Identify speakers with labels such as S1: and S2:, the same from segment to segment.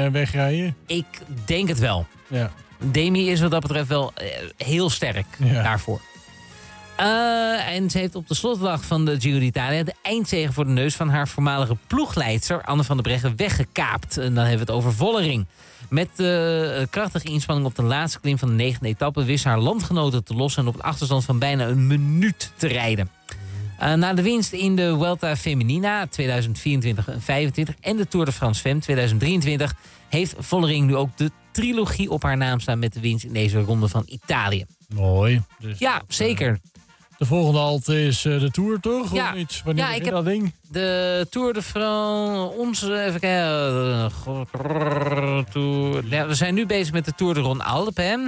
S1: wegrijden?
S2: Ik denk het wel.
S1: Ja.
S2: Demi is wat dat betreft wel heel sterk daarvoor. En ze heeft op de slotdag van de Giro d'Italia de eindzege voor de neus van haar voormalige ploegleidster Anne van der Breggen weggekaapt. En dan hebben we het over Vollering. Met de krachtige inspanning op de laatste klim van de 9e etappe wist haar landgenoten te lossen en op een achterstand van bijna een minuut te rijden. Na de winst in de Vuelta Femenina 2024 en 2025 en de Tour de France Femme 2023 heeft Vollering nu ook de trilogie op haar naam staan met de winst in deze ronde van Italië.
S1: Mooi. Dus
S2: ja, zeker.
S1: De volgende halte is de Tour, toch?
S2: Ja.
S1: Of iets? Wanneer
S2: Ja, ik
S1: heb dat ding?
S2: De Tour de France, even kijken. We zijn nu bezig met de Tour de Ron Alpe.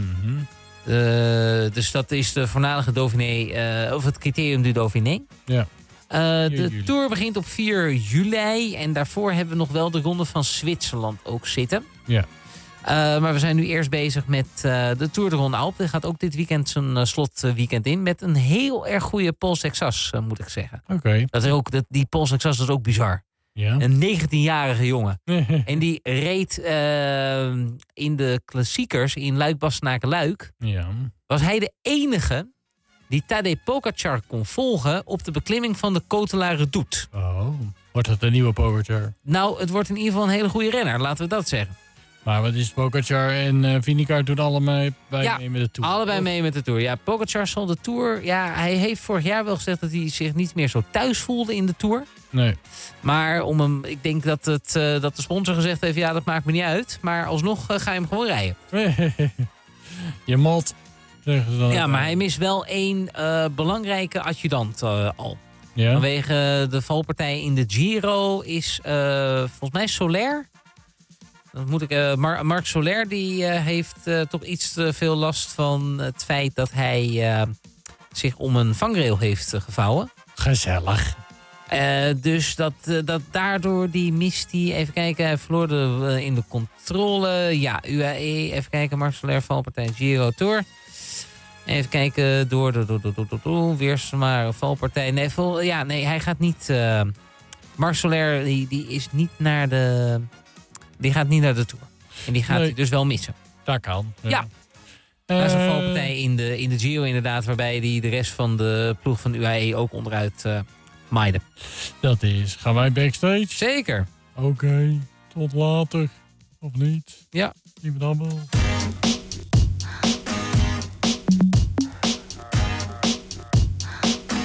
S2: Dus dat is de voormalige Dauphiné, of het Criterium du Dauphiné.
S1: Ja.
S2: De Tour begint op 4 juli. En daarvoor hebben we nog wel de Ronde van Zwitserland ook zitten.
S1: Ja.
S2: Maar we zijn nu eerst bezig met de Tour de Ronde Alpe. Er gaat ook dit weekend zijn slotweekend in. Met een heel erg goede Paul Texas, moet ik zeggen.
S1: Oké.
S2: Die Paul Texas is ook bizar.
S1: Ja.
S2: Een 19-jarige jongen. En die reed in de klassiekers in Luik-Bastenaken-Luik.
S1: Ja.
S2: Was hij de enige die Tadej Pogacar kon volgen op de beklimming van de Côte-la Redoute.
S1: Oh, wordt het een nieuwe Pogacar?
S2: Nou, het wordt in ieder geval een hele goede renner, laten we dat zeggen.
S1: Maar wat is Pogacar en Vingegaard doen allemaal mee met de Tour?
S2: Allebei mee met de Tour. Ja, Pogacar zal de Tour... Ja, hij heeft vorig jaar wel gezegd dat hij zich niet meer zo thuis voelde in de Tour.
S1: Nee.
S2: Maar ik denk dat de sponsor gezegd heeft, ja, dat maakt me niet uit. Maar alsnog ga je hem gewoon rijden.
S1: Je mot, zeggen ze dan.
S2: Ja, maar hij mist wel één belangrijke adjudant al.
S1: Ja?
S2: Vanwege de valpartij in de Giro is volgens mij Soler. Dan moet ik, Marc Soler die heeft toch iets te veel last van het feit dat hij zich om een vangrail heeft gevouwen.
S1: Gezellig.
S2: Dus dat daardoor die mist hij. Even kijken, hij verloor in de controle. Ja, UAE. Even kijken, Marc Soler, valpartij Giro Tour. Even kijken, door. Weersma, valpartij. Nee, hij gaat niet... Marc Soler, die is niet naar de... Die gaat niet naar de Tour. En die gaat hij dus wel missen.
S1: Dat kan.
S2: Ja. Dat is een valpartij in de Giro inderdaad, waarbij hij de rest van de ploeg van UAE ook onderuit maaide.
S1: Dat is. Gaan wij backstage?
S2: Zeker.
S1: Oké, tot later. Of niet?
S2: Ja.
S1: Zien we dan wel.